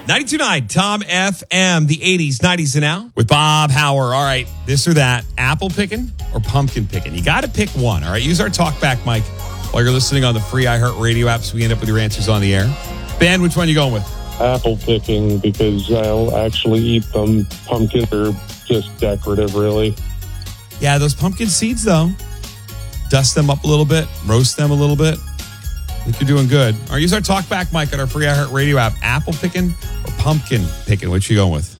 92.9 Tom FM, the 80s, 90s, and now with Bob Hauer. All right, this or that, apple picking or pumpkin picking? You got to pick one, all right? Use our talkback mic while you're listening on the free iHeartRadio app so we end up with your answers on the air. Ben, which one are you going with? Apple picking, because I'll actually eat them. Pumpkins are just decorative, really. Yeah, those pumpkin seeds, though. Dust them up a little bit, roast them a little bit. I think you're doing good. All right, use our talkback mic on our free iHeartRadio app. Apple picking or pumpkin picking? What you going with?